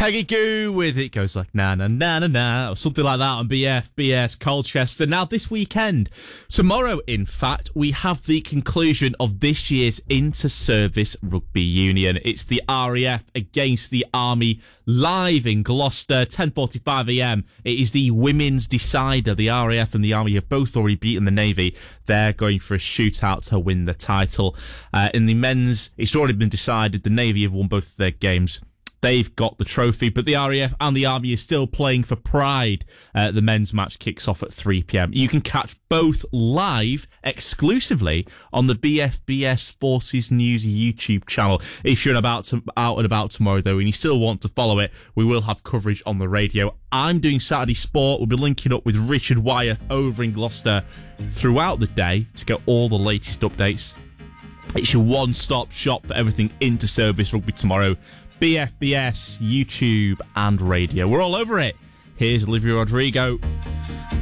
Peggy Goo with It Goes Like Na Na Na Na Na or something like that on BFBS Colchester. Now this weekend, tomorrow in fact, we have the conclusion of this year's Inter-Service Rugby Union. It's the RAF against the Army live in Gloucester, 10:45am. It is the women's decider. The RAF and the Army have both already beaten the Navy. They're going for a shootout to win the title. In the men's, it's already been decided. The Navy have won both of their games. They've got the trophy, but the RAF and the Army are still playing for pride. The men's match kicks off at 3pm. You can catch both live exclusively on the BFBS Forces News YouTube channel. If you're out and about tomorrow, though, and you still want to follow it, we will have coverage on the radio. I'm doing Saturday Sport. We'll be linking up with Richard Wyeth over in Gloucester throughout the day to get all the latest updates. It's your one-stop shop for everything Inter-Service Rugby tomorrow. BFBS, YouTube and radio. We're all over it. Here's Olivia Rodrigo.